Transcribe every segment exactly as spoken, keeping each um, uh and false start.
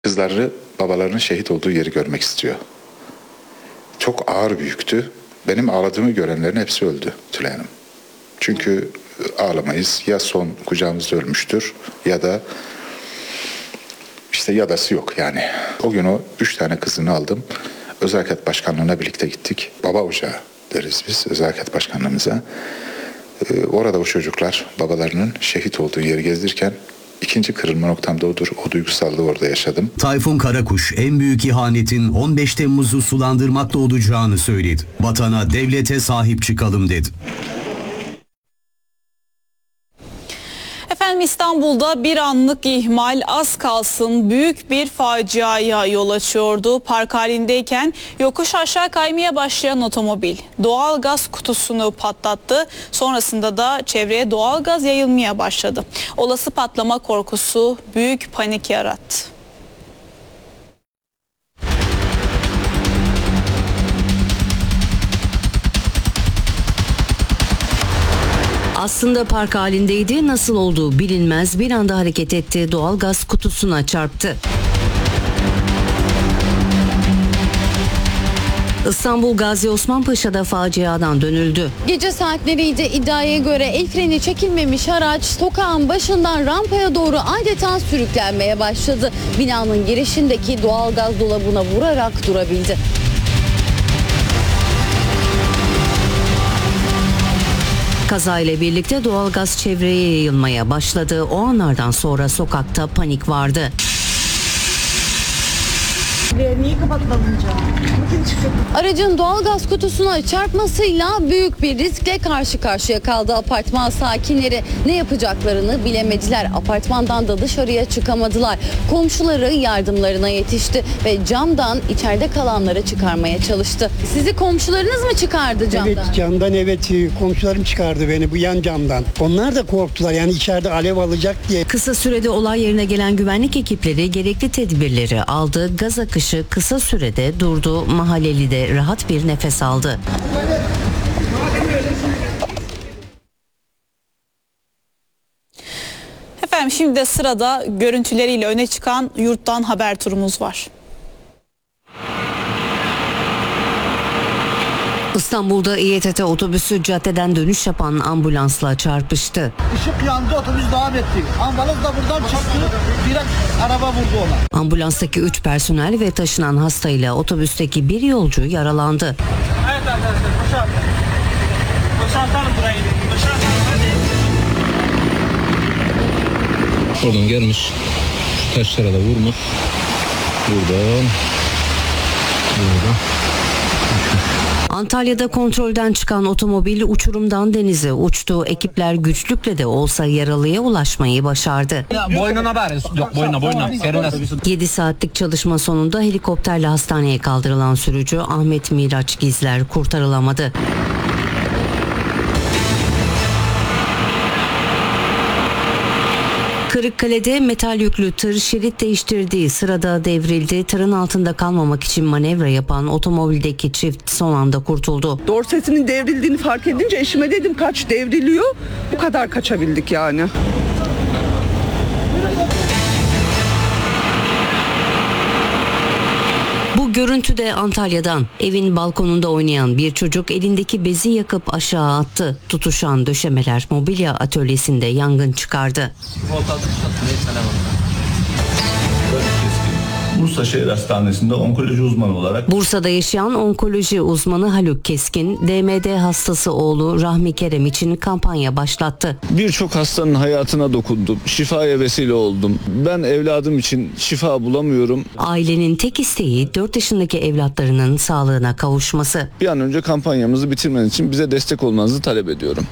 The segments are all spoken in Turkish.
Kızları babalarının şehit olduğu yeri görmek istiyor. Çok ağır bir yüktü. Benim ağladığımı görenlerin hepsi öldü Tülay Hanım. Çünkü ağlamayız. Ya son kucağımızda ölmüştür ya da işte yadası yok yani. O gün o üç tane kızını aldım. Özel Harekat Başkanlığı'na birlikte gittik. Baba ocağı deriz biz Özel Harekat Başkanlığımıza. Ee, orada o çocuklar babalarının şehit olduğu yeri gezdirirken İkinci kırılma noktam da odur. O duygusallığı orada yaşadım. Tayfun Karakuş en büyük ihanetin on beş Temmuz'u sulandırmakta olacağını söyledi. Vatana, devlete sahip çıkalım dedi. Efendim İstanbul'da bir anlık ihmal az kalsın büyük bir faciaya yol açıyordu. Park halindeyken yokuş aşağı kaymaya başlayan otomobil doğal gaz kutusunu patlattı. Sonrasında da çevreye doğal gaz yayılmaya başladı. Olası patlama korkusu büyük panik yarattı. Aslında park halindeydi, nasıl olduğu bilinmez, bir anda hareket etti, doğalgaz kutusuna çarptı. İstanbul Gazi Osman Paşa'da faciadan dönüldü. Gece saatleriydi, iddiaya göre el freni çekilmemiş araç sokağın başından rampaya doğru adeta sürüklenmeye başladı. Binanın girişindeki doğalgaz dolabına vurarak durabildi. Kazayla birlikte doğalgaz çevreye yayılmaya başladı. O anlardan sonra sokakta panik vardı. Niye kapatmadınca? Aracın doğalgaz kutusuna çarpmasıyla büyük bir riskle karşı karşıya kaldı apartman sakinleri. Ne yapacaklarını bilemediler. Apartmandan da dışarıya çıkamadılar. Komşuları yardımlarına yetişti ve camdan içeride kalanları çıkarmaya çalıştı. Sizi komşularınız mı çıkardı camdan? Evet, camdan evet, komşularım çıkardı beni bu yan camdan. Onlar da korktular, yani içeride alev alacak diye. Kısa sürede olay yerine gelen güvenlik ekipleri gerekli tedbirleri aldı. Gaz akışı kısa sürede durdu. Mahalleli de rahat bir nefes aldı. Efendim şimdi de sırada görüntüleriyle öne çıkan yurttan haber turumuz var. İstanbul'da İETT otobüsü caddeden dönüş yapan ambulansla çarpıştı. Işık yandı, otobüs devam etti. Ambulans da buradan çıktı, direkt araba vurdu ona. Ambulanstaki üç personel ve taşınan hastayla otobüsteki bir yolcu yaralandı. Evet arkadaşlar, boşalt. Boşaltalım burayı. Boşaltalım hadi. Oradan gelmiş, taşlara da vurmuş. Buradan, buradan. Antalya'da kontrolden çıkan otomobil uçurumdan denize uçtu. Ekipler güçlükle de olsa yaralıya ulaşmayı başardı. Boynuna bari, yok boynuna boynuna. yedi saatlik çalışma sonunda helikopterle hastaneye kaldırılan sürücü Ahmet Miraç Gizler kurtarılamadı. Kırıkkale'de metal yüklü tır şerit değiştirdiği sırada devrildi. Tırın altında kalmamak için manevra yapan otomobildeki çift son anda kurtuldu. Dorsetinin devrildiğini fark edince eşime dedim kaç, devriliyor. Bu kadar kaçabildik yani. Bu görüntü de Antalya'dan. Evin balkonunda oynayan bir çocuk elindeki bezi yakıp aşağı attı. Tutuşan döşemeler mobilya atölyesinde yangın çıkardı. Bursa Şehir Hastanesi'nde onkoloji uzmanı olarak. Bursa'da yaşayan onkoloji uzmanı Haluk Keskin, D M D hastası oğlu Rahmi Kerem için kampanya başlattı. Birçok hastanın hayatına dokundum. Şifaya vesile oldum. Ben evladım için şifa bulamıyorum. Ailenin tek isteği dört yaşındaki evlatlarının sağlığına kavuşması. Bir an önce kampanyamızı bitirmeniz için bize destek olmanızı talep ediyorum.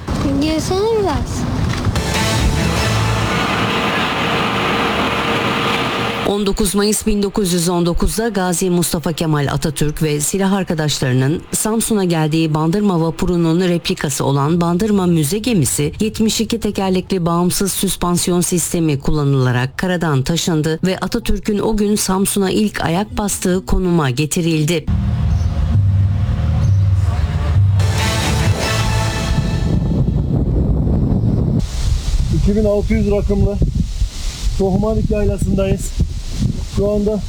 on dokuz Mayıs bin dokuz yüz on dokuz'da Gazi Mustafa Kemal Atatürk ve silah arkadaşlarının Samsun'a geldiği Bandırma vapurunun replikası olan Bandırma Müze gemisi yetmiş iki tekerlekli bağımsız süspansiyon sistemi kullanılarak karadan taşındı ve Atatürk'ün o gün Samsun'a ilk ayak bastığı konuma getirildi. iki bin altı yüz rakımlı Tohumalik Yaylası'ndayız. Şu anda